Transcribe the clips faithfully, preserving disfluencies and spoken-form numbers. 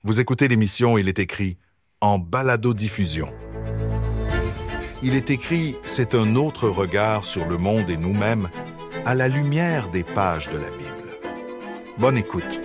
Vous écoutez l'émission Il est écrit en balado-diffusion. Il est écrit, c'est un autre regard sur le monde et nous-mêmes à la lumière des pages de la Bible. Bonne écoute.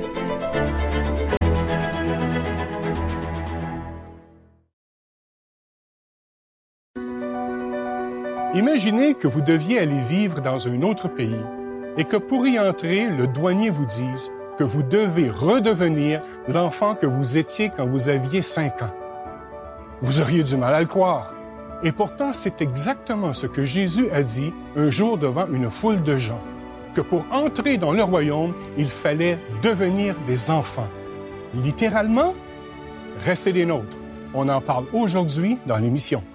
Imaginez que vous deviez aller vivre dans un autre pays et que pour y entrer, le douanier vous dise que vous devez redevenir l'enfant que vous étiez quand vous aviez cinq ans. Vous auriez du mal à le croire. Et pourtant, c'est exactement ce que Jésus a dit un jour devant une foule de gens, que pour entrer dans le royaume, il fallait devenir des enfants. Littéralement, restez des nôtres. On en parle aujourd'hui dans l'émission.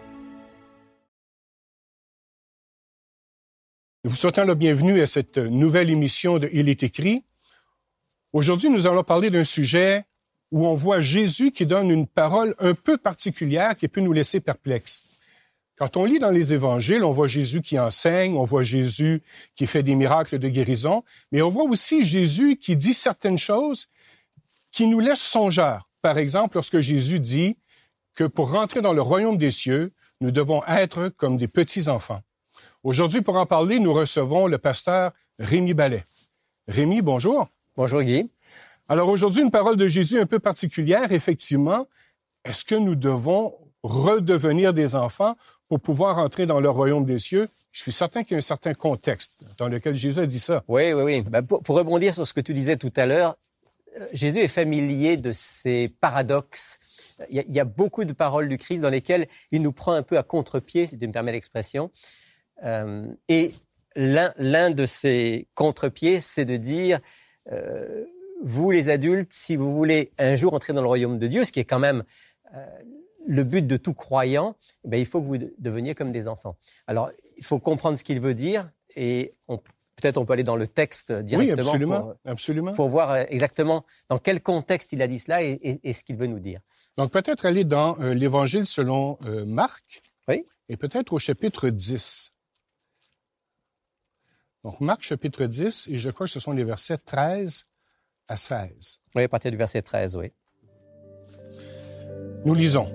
Nous vous souhaitons la bienvenue à cette nouvelle émission de Il est écrit. Aujourd'hui, nous allons parler d'un sujet où on voit Jésus qui donne une parole un peu particulière qui peut nous laisser perplexes. Quand on lit dans les évangiles, on voit Jésus qui enseigne, on voit Jésus qui fait des miracles de guérison, mais on voit aussi Jésus qui dit certaines choses qui nous laissent songeurs. Par exemple, lorsque Jésus dit que pour rentrer dans le royaume des cieux, nous devons être comme des petits-enfants. Aujourd'hui, pour en parler, nous recevons le pasteur Rémi Ballet. Rémi, bonjour. Bonjour Guy. Alors aujourd'hui, une parole de Jésus un peu particulière, effectivement. Est-ce que nous devons redevenir des enfants pour pouvoir entrer dans le royaume des cieux? Je suis certain qu'il y a un certain contexte dans lequel Jésus a dit ça. Oui, oui, oui. Ben, pour, pour rebondir sur ce que tu disais tout à l'heure, euh, Jésus est familier de ces paradoxes. Il y, a, il y a beaucoup de paroles du Christ dans lesquelles il nous prend un peu à contre-pied, si tu me permets l'expression. Euh, et l'un, l'un de ces contre-pieds, c'est de dire... Euh, vous, les adultes, si vous voulez un jour entrer dans le royaume de Dieu, ce qui est quand même euh, le but de tout croyant, eh bien, il faut que vous deveniez comme des enfants. Alors, il faut comprendre ce qu'il veut dire et on, peut-être on peut aller dans le texte directement oui, absolument, pour, absolument. pour voir exactement dans quel contexte il a dit cela et, et, et ce qu'il veut nous dire. Donc, peut-être aller dans euh, l'Évangile selon euh, Marc oui. et peut-être au chapitre dix. Donc, Marc, chapitre dix, et je crois que ce sont les versets treize à seize. Oui, à partir du verset treize, oui. Nous lisons.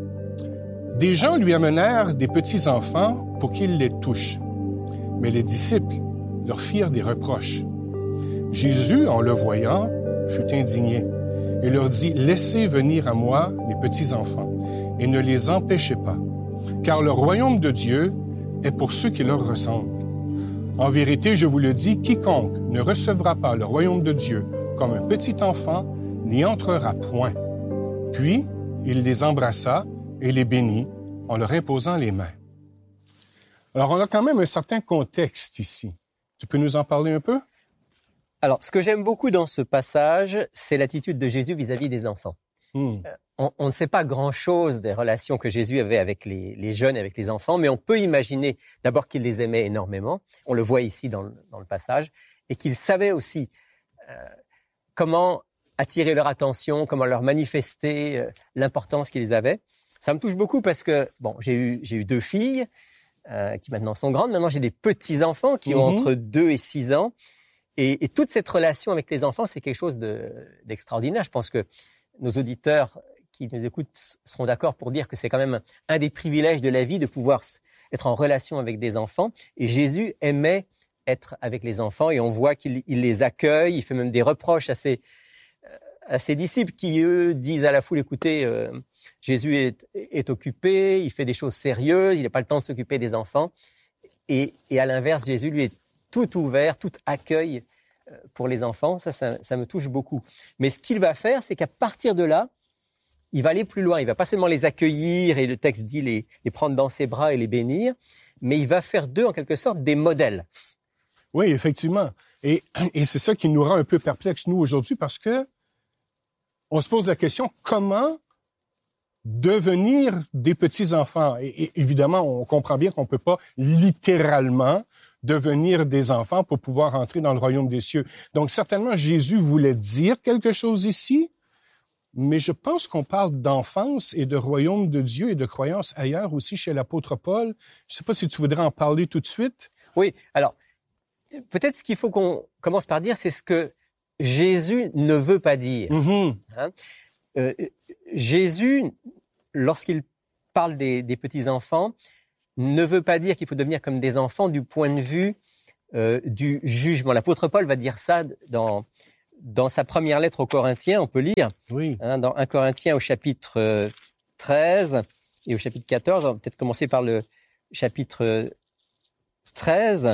Des gens lui amenèrent des petits-enfants pour qu'ils les touchent. Mais les disciples leur firent des reproches. Jésus, en le voyant, fut indigné et leur dit, « Laissez venir à moi les petits-enfants et ne les empêchez pas, car le royaume de Dieu est pour ceux qui leur ressemblent. En vérité, je vous le dis, quiconque ne recevra pas le royaume de Dieu comme un petit enfant, n'y entrera point. » Puis, il les embrassa et les bénit en leur imposant les mains. Alors, on a quand même un certain contexte ici. Tu peux nous en parler un peu? Alors, ce que j'aime beaucoup dans ce passage, c'est l'attitude de Jésus vis-à-vis des enfants. Hmm. Euh, on, on ne sait pas grand-chose des relations que Jésus avait avec les, les jeunes et avec les enfants, mais on peut imaginer d'abord qu'il les aimait énormément. On le voit ici dans le, dans le passage. Et qu'il savait aussi euh, comment attirer leur attention, comment leur manifester euh, l'importance qu'ils avaient. Ça me touche beaucoup parce que, bon, j'ai eu, j'ai eu deux filles euh, qui maintenant sont grandes. Maintenant, j'ai des petits-enfants qui mm-hmm. ont entre deux et six ans. Et, et toute cette relation avec les enfants, c'est quelque chose de, d'extraordinaire. Je pense que nos auditeurs qui nous écoutent seront d'accord pour dire que c'est quand même un des privilèges de la vie de pouvoir être en relation avec des enfants. Et Jésus aimait être avec les enfants et on voit qu'il il les accueille. Il fait même des reproches à ses, à ses disciples qui, eux, disent à la foule, écoutez, euh, Jésus est, est occupé, il fait des choses sérieuses, il n'a pas le temps de s'occuper des enfants. Et, et à l'inverse, Jésus, lui, est tout ouvert, tout accueil pour les enfants. Ça, ça, ça me touche beaucoup. Mais ce qu'il va faire, c'est qu'à partir de là, il va aller plus loin. Il va pas seulement les accueillir, et le texte dit les, les prendre dans ses bras et les bénir, mais il va faire d'eux, en quelque sorte, des modèles. Oui, effectivement. Et, et c'est ça qui nous rend un peu perplexes, nous, aujourd'hui, parce que on se pose la question, comment devenir des petits-enfants? Et, et évidemment, on comprend bien qu'on ne peut pas littéralement devenir des enfants pour pouvoir entrer dans le royaume des cieux. Donc, certainement, Jésus voulait dire quelque chose ici, mais je pense qu'on parle d'enfance et de royaume de Dieu et de croyance ailleurs aussi chez l'apôtre Paul. Je ne sais pas si tu voudrais en parler tout de suite. Oui, alors, peut-être ce qu'il faut qu'on commence par dire, c'est ce que Jésus ne veut pas dire. Mm-hmm. Hein? Euh, Jésus, lorsqu'il parle des, des petits-enfants, ne veut pas dire qu'il faut devenir comme des enfants du point de vue euh, du jugement. L'apôtre Paul va dire ça dans, dans sa première lettre aux Corinthiens, on peut lire, Oui. hein, dans un Corinthiens au chapitre euh, treize et au chapitre quatorze. On va peut-être commencer par le chapitre treize.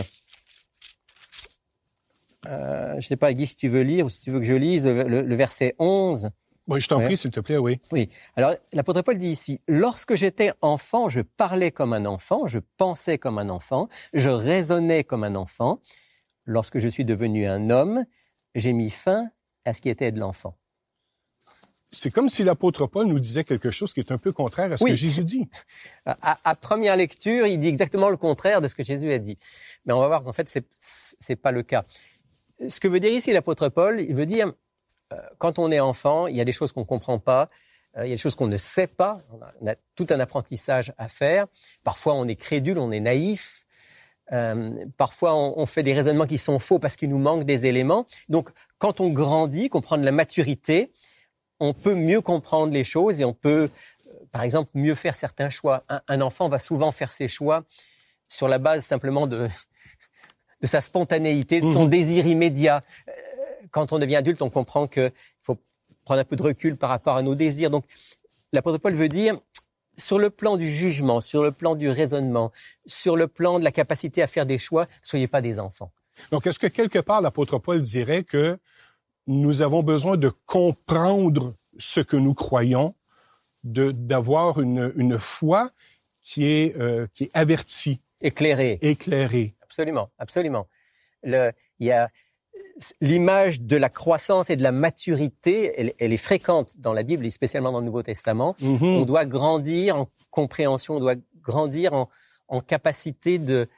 Euh, je ne sais pas, Guy, si tu veux lire ou si tu veux que je lise le, le verset onze. Oui, je t'en Ouais. prie, s'il te plaît, oui. Oui. Alors, l'apôtre Paul dit ici, « Lorsque j'étais enfant, je parlais comme un enfant, je pensais comme un enfant, je raisonnais comme un enfant. Lorsque je suis devenu un homme, j'ai mis fin à ce qui était de l'enfant. » C'est comme si l'apôtre Paul nous disait quelque chose qui est un peu contraire à ce Oui. que Jésus dit. À, à première lecture, il dit exactement le contraire de ce que Jésus a dit. Mais on va voir qu'en fait, c'est, c'est pas le cas. Ce que veut dire ici l'apôtre Paul, il veut dire, euh, quand on est enfant, il y a des choses qu'on comprend pas, euh, il y a des choses qu'on ne sait pas, on a, on a tout un apprentissage à faire. Parfois, on est crédule, on est naïf. Euh, parfois, on, on fait des raisonnements qui sont faux parce qu'il nous manque des éléments. Donc, quand on grandit, qu'on prend de la maturité, on peut mieux comprendre les choses et on peut, euh, par exemple, mieux faire certains choix. Un, un enfant va souvent faire ses choix sur la base simplement de, de sa spontanéité, de son mmh. désir immédiat. Euh, quand on devient adulte, on comprend qu'il faut prendre un peu de recul par rapport à nos désirs. Donc, l'apôtre Paul veut dire, sur le plan du jugement, sur le plan du raisonnement, sur le plan de la capacité à faire des choix, soyez pas des enfants. Donc, est-ce que quelque part, l'apôtre Paul dirait que nous avons besoin de comprendre ce que nous croyons, de, d'avoir une, une foi qui est, euh, qui est avertie. Éclairée. Éclairée. Absolument, absolument. Le, il y a l'image de la croissance et de la maturité, elle, elle est fréquente dans la Bible et spécialement dans le Nouveau Testament. Mm-hmm. On doit grandir en compréhension, on doit grandir en, en capacité de,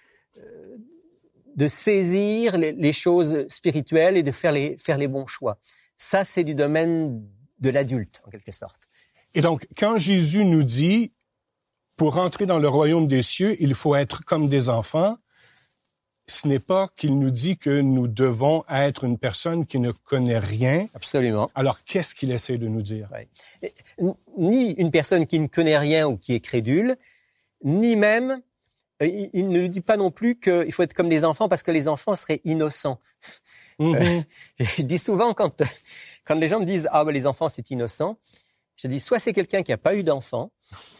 de saisir les, les choses spirituelles et de faire les, faire les bons choix. Ça, c'est du domaine de l'adulte, en quelque sorte. Et donc, quand Jésus nous dit, pour entrer dans le royaume des cieux, il faut être comme des enfants, ce n'est pas qu'il nous dit que nous devons être une personne qui ne connaît rien. Absolument. Alors, qu'est-ce qu'il essaie de nous dire? Ouais. Ni une personne qui ne connaît rien ou qui est crédule, ni même, il, il ne nous dit pas non plus qu'il faut être comme des enfants parce que les enfants seraient innocents. Mm-hmm. Euh, je dis souvent, quand, quand les gens me disent « Ah, ben les enfants, c'est innocent », je dis soit c'est quelqu'un qui n'a pas eu d'enfant,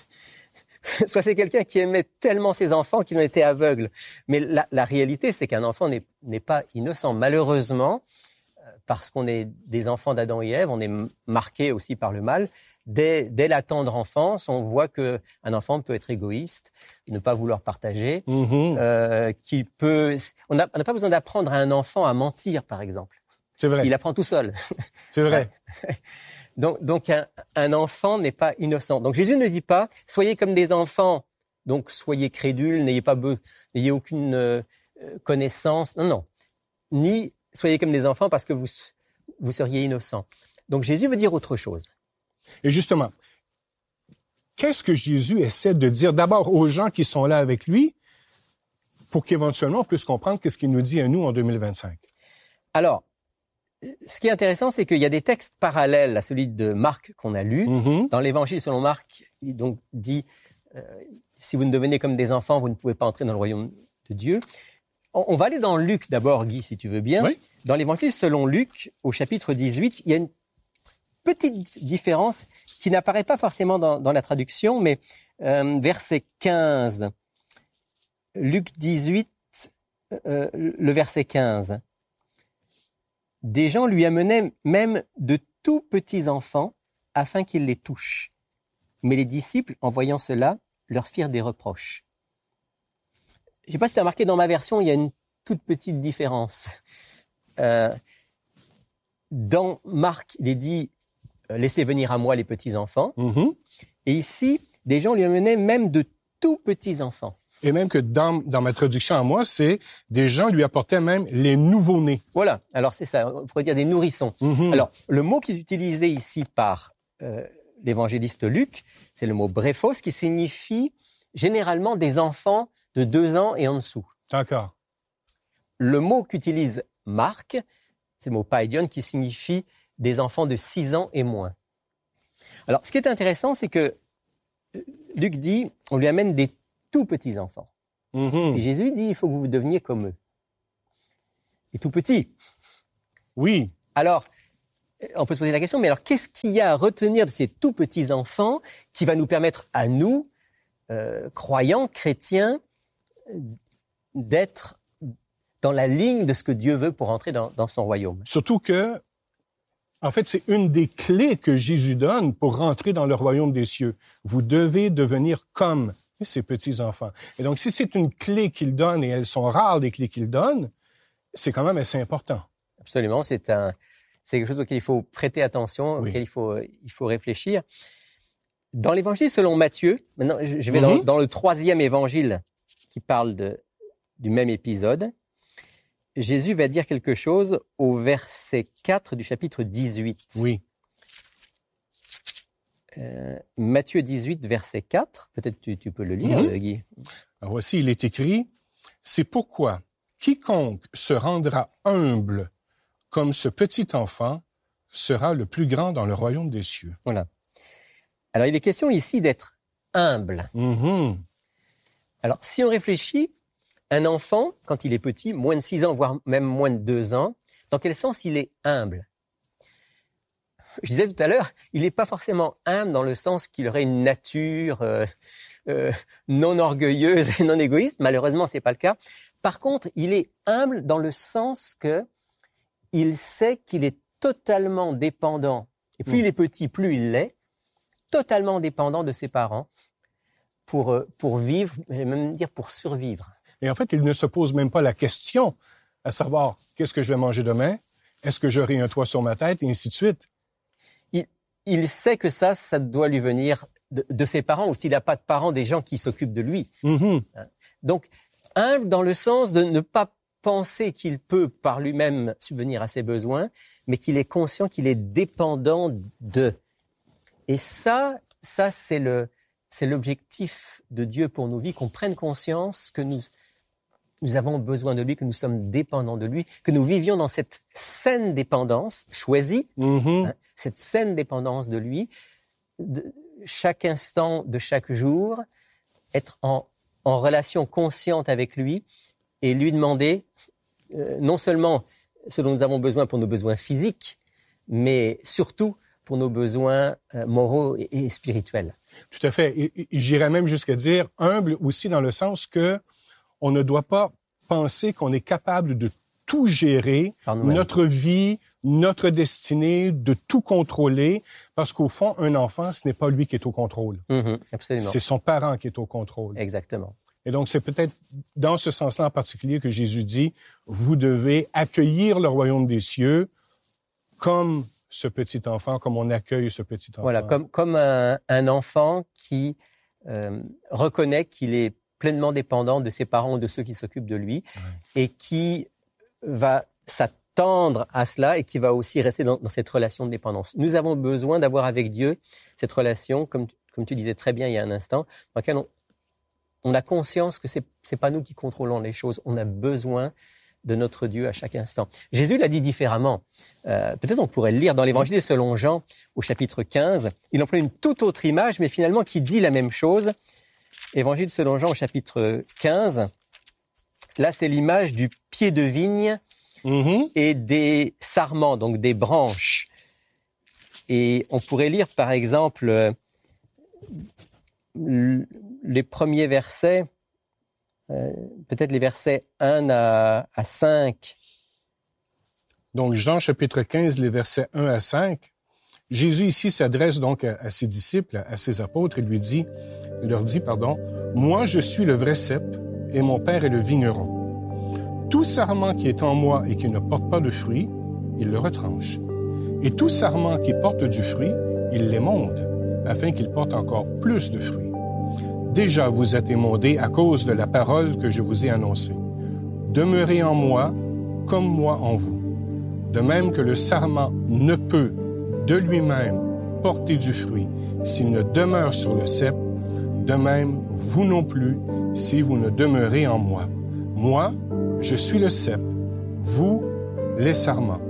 soit c'est quelqu'un qui aimait tellement ses enfants qu'il en était aveugle. Mais la, la réalité, c'est qu'un enfant n'est, n'est pas innocent. Malheureusement, parce qu'on est des enfants d'Adam et Ève, on est marqué aussi par le mal. Dès, dès la tendre enfance, on voit qu'un enfant peut être égoïste, ne pas vouloir partager, mm-hmm. euh, qu'il peut... On n'a on n'a pas besoin d'apprendre à un enfant à mentir, par exemple. C'est vrai. Il apprend tout seul. C'est vrai. Donc, donc un, un enfant n'est pas innocent. Donc Jésus ne dit pas « soyez comme des enfants », donc soyez crédules, n'ayez pas be- n'ayez aucune euh, connaissance. Non, non. Ni soyez comme des enfants parce que vous, vous seriez innocents. Donc Jésus veut dire autre chose. Et justement, qu'est-ce que Jésus essaie de dire d'abord aux gens qui sont là avec lui pour qu'éventuellement on puisse comprendre qu'est-ce qu'il nous dit à nous en deux mille vingt-cinq? Alors, ce qui est intéressant, c'est qu'il y a des textes parallèles à celui de Marc qu'on a lu. Mm-hmm. Dans l'Évangile selon Marc, il donc dit euh, « Si vous ne devenez comme des enfants, vous ne pouvez pas entrer dans le royaume de Dieu ». On va aller dans Luc d'abord, Guy, si tu veux bien. Oui. Dans l'Évangile selon Luc, au chapitre dix-huit, il y a une petite différence qui n'apparaît pas forcément dans, dans la traduction, mais euh, verset quinze. Luc dix-huit, euh, le verset quinze. Des gens lui amenaient même de tout petits enfants afin qu'ils les touchent. Mais les disciples, en voyant cela, leur firent des reproches. Je ne sais pas si tu as remarqué, dans ma version, il y a une toute petite différence. Euh, dans Marc, il est dit « Laissez venir à moi les petits-enfants mm-hmm. ». Et ici, des gens lui amenaient même de tout petits-enfants. Et même que dans, dans ma traduction à moi, c'est des gens lui apportaient même les nouveau-nés. Voilà, alors c'est ça, on pourrait dire des nourrissons. Mm-hmm. Alors, le mot qui est utilisé ici par euh, l'évangéliste Luc, c'est le mot bréphos, qui signifie généralement des enfants de deux ans et en dessous. D'accord. Le mot qu'utilise Marc, c'est le mot paidion, qui signifie des enfants de six ans et moins. Alors, ce qui est intéressant, c'est que Luc dit, on lui amène des tout petits enfants. Mm-hmm. Et Jésus dit, il faut que vous deveniez comme eux. Et tout petits. Oui. Alors, on peut se poser la question, mais alors qu'est-ce qu'il y a à retenir de ces tout petits enfants qui va nous permettre à nous, euh, croyants, chrétiens, d'être dans la ligne de ce que Dieu veut pour entrer dans, dans son royaume? Surtout que, en fait, c'est une des clés que Jésus donne pour rentrer dans le royaume des cieux. Vous devez devenir comme ces petits-enfants. Et donc, si c'est une clé qu'il donne, et elles sont rares, les clés qu'il donne, c'est quand même assez important. Absolument, c'est un, c'est quelque chose auquel il faut prêter attention, Oui. auquel il faut, il faut réfléchir. Dans l'évangile selon Matthieu, maintenant je vais Mm-hmm. dans, dans le troisième évangile qui parle de, du même épisode, Jésus va dire quelque chose au verset quatre du chapitre dix-huit. Oui. Euh, Matthieu dix-huit, verset quatre, peut-être tu, tu peux le lire, Mm-hmm. Guy. Alors voici, il est écrit, « C'est pourquoi quiconque se rendra humble comme ce petit enfant sera le plus grand dans le royaume des cieux. » Voilà. Alors, il est question ici d'être humble. Mm-hmm. Alors, si on réfléchit, un enfant, quand il est petit, moins de six ans, voire même moins de deux ans, dans quel sens il est humble? Je disais tout à l'heure, il n'est pas forcément humble dans le sens qu'il aurait une nature euh, euh, non orgueilleuse et non égoïste. Malheureusement, c'est pas le cas. Par contre, il est humble dans le sens que il sait qu'il est totalement dépendant. Et plus Mm. il est petit, plus il l'est, totalement dépendant de ses parents pour, euh, pour vivre, je vais même dire pour survivre. Et en fait, il ne se pose même pas la question à savoir qu'est-ce que je vais manger demain, est-ce que j'aurai un toit sur ma tête, et ainsi de suite. Il, il sait que ça, ça doit lui venir de, de ses parents, ou s'il n'a pas de parents, des gens qui s'occupent de lui. Mm-hmm. Donc, humble dans le sens de ne pas penser qu'il peut par lui-même subvenir à ses besoins, mais qu'il est conscient qu'il est dépendant d'eux. Et ça, ça c'est le, c'est l'objectif de Dieu pour nos vies, qu'on prenne conscience que nous, nous avons besoin de lui, que nous sommes dépendants de lui, que nous vivions dans cette saine dépendance choisie, Mm-hmm. hein, cette saine dépendance de lui, de chaque instant de chaque jour, être en, en relation consciente avec lui et lui demander euh, non seulement ce dont nous avons besoin pour nos besoins physiques, mais surtout pour nos besoins euh, moraux et, et spirituels. Tout à fait. Et, et j'irais même jusqu'à dire humble aussi dans le sens que on ne doit pas penser qu'on est capable de tout gérer, Par nous-mêmes. notre vie, notre destinée, de tout contrôler, parce qu'au fond, un enfant, ce n'est pas lui qui est au contrôle. Mhm, absolument. C'est son parent qui est au contrôle. Exactement. Et donc, c'est peut-être dans ce sens-là en particulier que Jésus dit, vous devez accueillir le royaume des cieux comme ce petit enfant, comme on accueille ce petit enfant. Voilà, comme, comme un, un enfant qui euh, reconnaît qu'il est pleinement dépendant de ses parents ou de ceux qui s'occupent de lui, Ouais. et qui va s'attendre à cela et qui va aussi rester dans, dans cette relation de dépendance. Nous avons besoin d'avoir avec Dieu cette relation, comme, comme tu disais très bien il y a un instant, dans laquelle on, on a conscience que c'est c'est pas nous qui contrôlons les choses. On a besoin de notre Dieu à chaque instant. Jésus l'a dit différemment. Euh, peut-être on pourrait le lire dans l'Évangile selon Jean au chapitre quinze. Il emploie une toute autre image, mais finalement qui dit la même chose. Évangile selon Jean au chapitre quinze. Là, c'est l'image du pied de vigne Mm-hmm. et des sarments, donc des branches. Et on pourrait lire, par exemple, euh, les premiers versets, euh, peut-être les versets un à, à cinq. Donc, Jean chapitre quinze, les versets un à cinq. Jésus ici s'adresse donc à, à ses disciples, à ses apôtres, et lui dit, il leur dit, pardon, « Moi, je suis le vrai cep, et mon Père est le vigneron. Tout sarment qui est en moi et qui ne porte pas de fruit, il le retranche. Et tout sarment qui porte du fruit, il l'émonde, afin qu'il porte encore plus de fruits. Déjà vous êtes émondés à cause de la parole que je vous ai annoncée. Demeurez en moi, comme moi en vous. De même que le sarment ne peut, de lui-même, porter du fruit s'il ne demeure sur le cep, de même, vous non plus, si vous ne demeurez en moi. Moi, je suis le cep, vous, les sarments.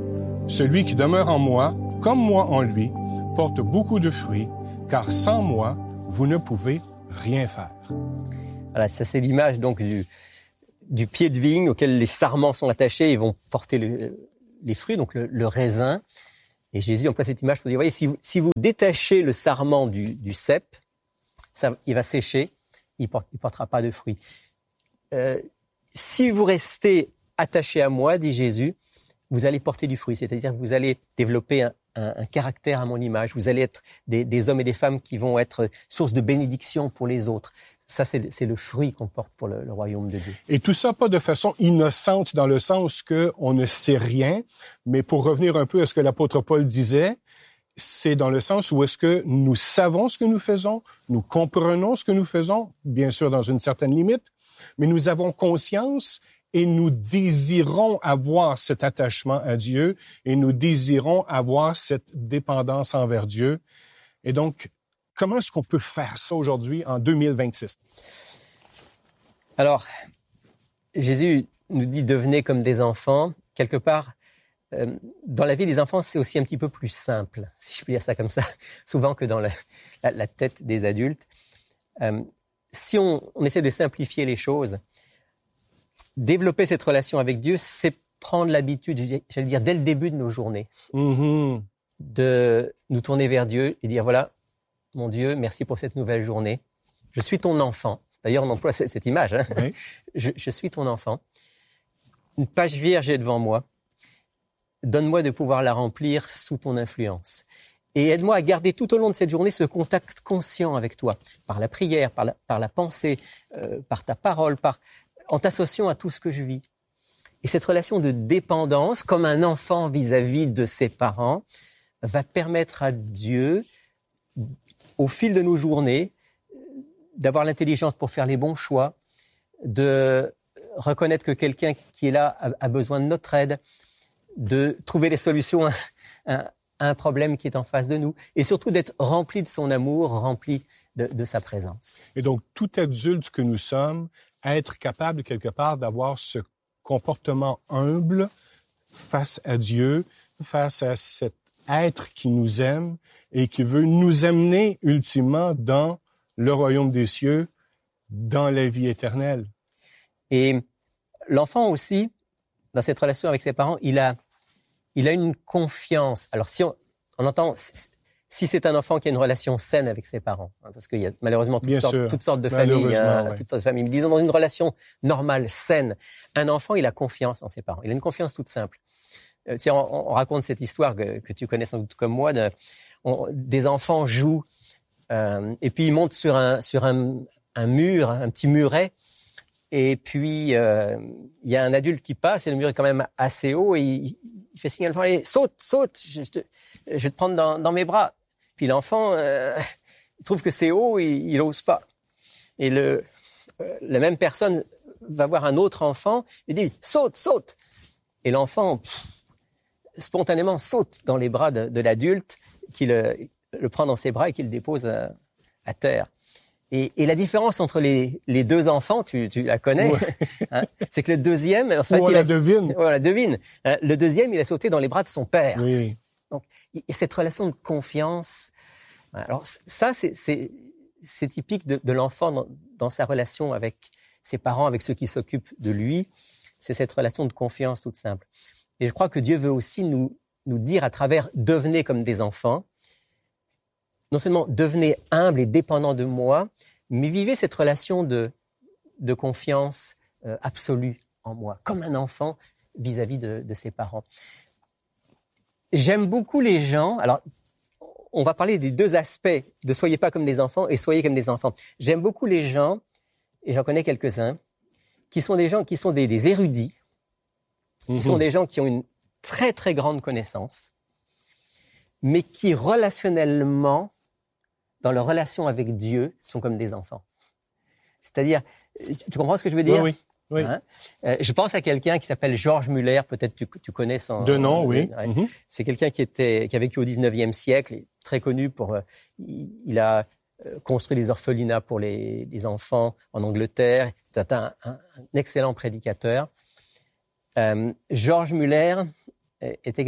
Celui qui demeure en moi, comme moi en lui, porte beaucoup de fruits, car sans moi, vous ne pouvez rien faire. Voilà, ça c'est l'image donc du, du pied de vigne auquel les sarments sont attachés et vont porter le, les fruits, donc le, le raisin. Et Jésus emploie cette image pour dire, voyez, si vous, si vous détachez le sarment du, du cep, ça, il va sécher, il ne porte, il portera pas de fruits. Euh, si vous restez attaché à moi, dit Jésus, vous allez porter du fruit, c'est-à-dire que vous allez développer un, un, un caractère à mon image, vous allez être des, des hommes et des femmes qui vont être source de bénédiction pour les autres. Ça, c'est, c'est le fruit qu'on porte pour le, le royaume de Dieu. Et tout ça, pas de façon innocente, dans le sens qu'on ne sait rien, mais pour revenir un peu à ce que l'apôtre Paul disait, c'est dans le sens où est-ce que nous savons ce que nous faisons, nous comprenons ce que nous faisons, bien sûr dans une certaine limite, mais nous avons conscience et nous désirons avoir cet attachement à Dieu et nous désirons avoir cette dépendance envers Dieu. Et donc, comment est-ce qu'on peut faire ça aujourd'hui en deux mille vingt-six? Alors, Jésus nous dit « devenez comme des enfants ». Quelque part, euh, dans la vie des enfants, c'est aussi un petit peu plus simple, si je peux dire ça comme ça, souvent que dans la, la, la tête des adultes. Euh, si on, on essaie de simplifier les choses, développer cette relation avec Dieu, c'est prendre l'habitude, j'allais dire, dès le début de nos journées, mm-hmm. de nous tourner vers Dieu et dire, voilà, mon Dieu, merci pour cette nouvelle journée. Je suis ton enfant. D'ailleurs, on emploie cette image. Hein. Oui. Je, je suis ton enfant. Une page vierge est devant moi. Donne-moi de pouvoir la remplir sous ton influence. Et aide-moi à garder tout au long de cette journée ce contact conscient avec toi, par la prière, par la, par la pensée, euh, par ta parole, par, en t'associant à tout ce que je vis. Et cette relation de dépendance, comme un enfant vis-à-vis de ses parents, va permettre à Dieu, au fil de nos journées, d'avoir l'intelligence pour faire les bons choix, de reconnaître que quelqu'un qui est là a, a besoin de notre aide, de trouver des solutions à, à, à un problème qui est en face de nous, et surtout d'être rempli de son amour, rempli de, de sa présence. Et donc, tout adulte que nous sommes, être capable quelque part d'avoir ce comportement humble face à Dieu, face à cet être qui nous aime et qui veut nous amener ultimement dans le royaume des cieux, dans la vie éternelle. Et l'enfant aussi, dans cette relation avec ses parents, il a, il a une confiance. Alors si on, on entend, si c'est un enfant qui a une relation saine avec ses parents, hein, parce qu'il y a malheureusement toutes, sortes, toutes sortes de familles, hein, ouais. toutes sortes de familles. Mais disons dans une relation normale, saine, un enfant, il a confiance en ses parents. Il a une confiance toute simple. Euh, tiens, on, on raconte cette histoire que, que tu connais sans doute comme moi. De, on, des enfants jouent euh, et puis ils montent sur un sur un, un mur, un petit muret. Et puis, euh, il y a un adulte qui passe et le mur est quand même assez haut et il, il fait signe à l'enfant, allez, saute, saute, je, je, te, je vais te prendre dans, dans mes bras. Puis l'enfant, euh, il trouve que c'est haut et il n'ose pas. Et le, euh, la même personne va voir un autre enfant et dit, saute, saute. Et l'enfant, pff, spontanément, saute dans les bras de, de l'adulte qui le, le prend dans ses bras et qui le dépose à, à terre. Et, et la différence entre les, les deux enfants, tu, tu la connais, ouais. hein, c'est que le deuxième, en fait, oh, il la a, devine. Voilà, devine. Hein, le deuxième, il a sauté dans les bras de son père. Oui. Donc, il y a cette relation de confiance. Alors, ça, c'est, c'est, c'est typique de, de l'enfant dans, dans sa relation avec ses parents, avec ceux qui s'occupent de lui. C'est cette relation de confiance toute simple. Et je crois que Dieu veut aussi nous, nous dire à travers « devenez comme des enfants », non seulement devenez humble et dépendant de moi, mais vivez cette relation de, de confiance euh, absolue en moi, comme un enfant vis-à-vis de, de ses parents. J'aime beaucoup les gens, alors on va parler des deux aspects de « soyez pas comme des enfants » et « soyez comme des enfants ». J'aime beaucoup les gens, et j'en connais quelques-uns, qui sont des gens qui sont des, des érudits, qui mmh. sont des gens qui ont une très très grande connaissance, mais qui relationnellement, dans leur relation avec Dieu, sont comme des enfants. C'est-à-dire, tu comprends ce que je veux dire? Oui, oui. oui. Hein? Euh, je pense à quelqu'un qui s'appelle Georges Muller, peut-être tu, tu connais son... De nom, euh, oui. Ouais. Mm-hmm. C'est quelqu'un qui, était, qui a vécu au dix-neuvième siècle, très connu pour... Euh, il, il a euh, construit des orphelinats pour les, les enfants en Angleterre. C'est un, un, un excellent prédicateur. Euh, Georges Muller était quelqu'un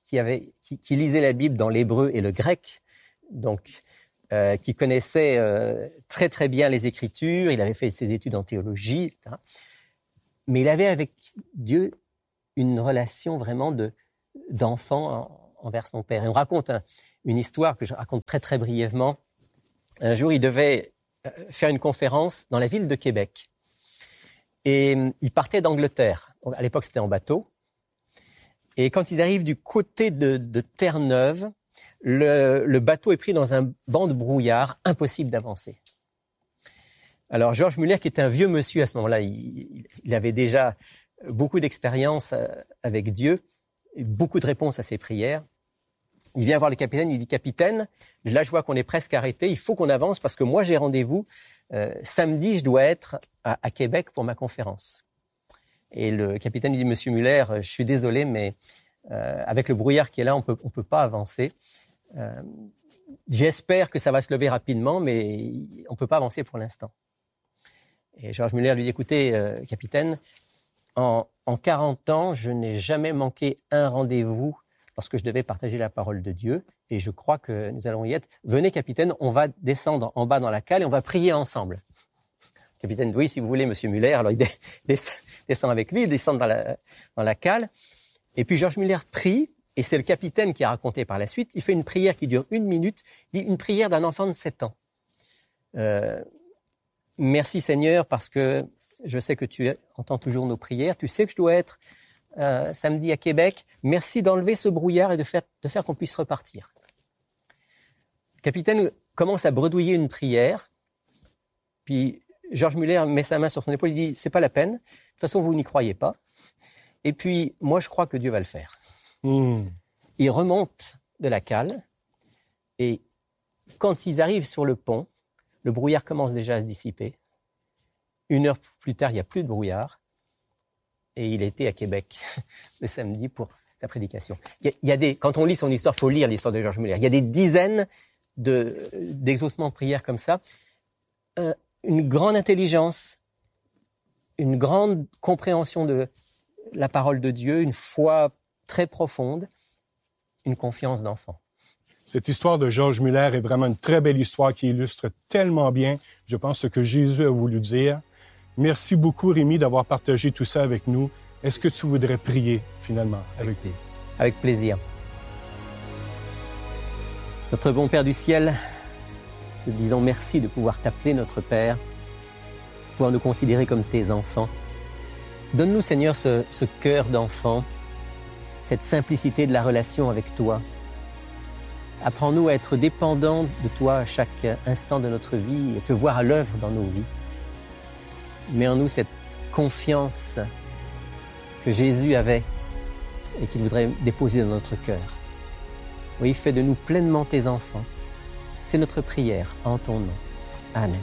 qui, avait, qui, qui lisait la Bible dans l'hébreu et le grec, donc euh, qui connaissait euh, très très bien les Écritures, il avait fait ses études en théologie, et cetera. Mais il avait avec Dieu une relation vraiment de, d'enfant envers son père. Et on raconte un, une histoire que je raconte très très brièvement. Un jour, il devait faire une conférence dans la ville de Québec. Et il partait d'Angleterre. Donc, à l'époque, c'était en bateau. Et quand ils arrivent du côté de, de Terre-Neuve, le, le bateau est pris dans un banc de brouillard, impossible d'avancer. Alors, Georges Muller, qui était un vieux monsieur à ce moment-là, il, il avait déjà beaucoup d'expérience avec Dieu, beaucoup de réponses à ses prières. Il vient voir le capitaine, il lui dit « Capitaine, là je vois qu'on est presque arrêté, il faut qu'on avance parce que moi j'ai rendez-vous. Euh, samedi, je dois être à, à Québec pour ma conférence. » Et le capitaine lui dit « Monsieur Muller, je suis désolé, mais euh, avec le brouillard qui est là, on peut, on peut pas avancer. Euh, j'espère que ça va se lever rapidement, mais on peut pas avancer pour l'instant. » Et Georges Muller lui dit « Écoutez, euh, capitaine, en, en quarante ans, je n'ai jamais manqué un rendez-vous lorsque je devais partager la parole de Dieu, et je crois que nous allons y être. Venez, capitaine, on va descendre en bas dans la cale et on va prier ensemble. » Le capitaine dit « Oui, si vous voulez, monsieur Muller. » Alors il descend avec lui, il descend dans la, dans la cale. Et puis Georges Muller prie, et c'est le capitaine qui a raconté par la suite. Il fait une prière qui dure une minute, dit une prière d'un enfant de sept ans. Euh, « Merci Seigneur, parce que je sais que tu entends toujours nos prières. Tu sais que je dois être Euh, samedi à Québec, merci d'enlever ce brouillard et de faire, de faire qu'on puisse repartir. » Le capitaine commence à bredouiller une prière, puis Georges Muller met sa main sur son épaule, il dit « C'est pas la peine, de toute façon vous n'y croyez pas, et puis moi je crois que Dieu va le faire. Mmh. » Il remonte de la cale, et quand ils arrivent sur le pont, le brouillard commence déjà à se dissiper. Une heure plus tard, il n'y a plus de brouillard. Et il était à Québec le samedi pour sa prédication. Il y a, il y a des, quand on lit son histoire, il faut lire l'histoire de Georges Muller. Il y a des dizaines de, d'exaucements de prières comme ça. Euh, une grande intelligence, une grande compréhension de la parole de Dieu, une foi très profonde, une confiance d'enfant. Cette histoire de Georges Muller est vraiment une très belle histoire qui illustre tellement bien, je pense, ce que Jésus a voulu dire. Merci beaucoup, Rémi, d'avoir partagé tout ça avec nous. Est-ce que tu voudrais prier, finalement, avec nous? Avec plaisir. Notre bon Père du ciel, te disons merci de pouvoir t'appeler notre Père, de pouvoir nous considérer comme tes enfants. Donne-nous, Seigneur, ce, ce cœur d'enfant, cette simplicité de la relation avec toi. Apprends-nous à être dépendants de toi à chaque instant de notre vie et te voir à l'œuvre dans nos vies. Mets en nous cette confiance que Jésus avait et qu'il voudrait déposer dans notre cœur. Oui, fais de nous pleinement tes enfants. C'est notre prière en ton nom. Amen.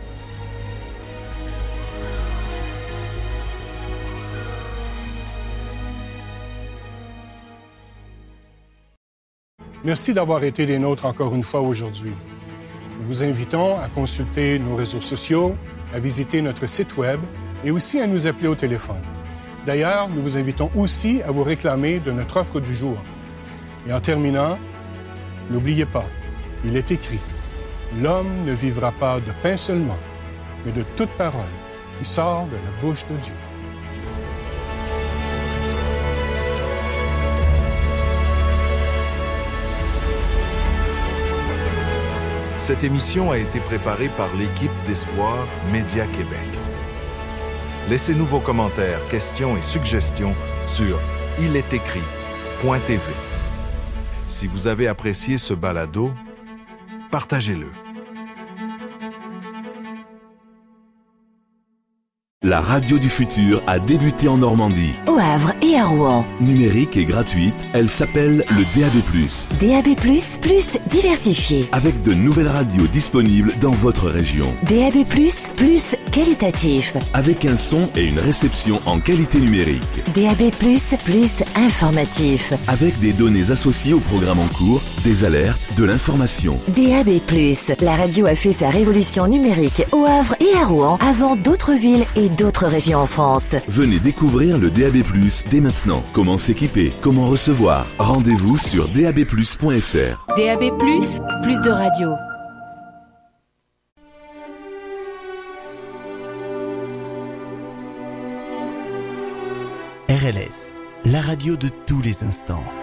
Merci d'avoir été des nôtres encore une fois aujourd'hui. Nous vous invitons à consulter nos réseaux sociaux, à visiter notre site Web et aussi à nous appeler au téléphone. D'ailleurs, nous vous invitons aussi à vous réclamer de notre offre du jour. Et en terminant, n'oubliez pas, il est écrit, « L'homme ne vivra pas de pain seulement, mais de toute parole qui sort de la bouche de Dieu. » Cette émission a été préparée par l'équipe d'Espoir Média Québec. Laissez-nous vos commentaires, questions et suggestions sur il est écrit point t v. Si vous avez apprécié ce balado, partagez-le. La radio du futur a débuté en Normandie. Au Havre et à Rouen. Numérique et gratuite, elle s'appelle le D A B plus. D A B plus, plus diversifié. Avec de nouvelles radios disponibles dans votre région. D A B plus, plus qualitatif. Avec un son et une réception en qualité numérique. D A B plus, plus informatif. Avec des données associées au programme en cours, des alertes, de l'information. D A B plus, la radio a fait sa révolution numérique au Havre et à Rouen avant d'autres villes et d'autres régions en France. Venez découvrir le D A B plus, dès maintenant. Comment s'équiper, comment recevoir. Rendez-vous sur d a b plus point f r. D A B plus, plus de radio. R L S, la radio de tous les instants.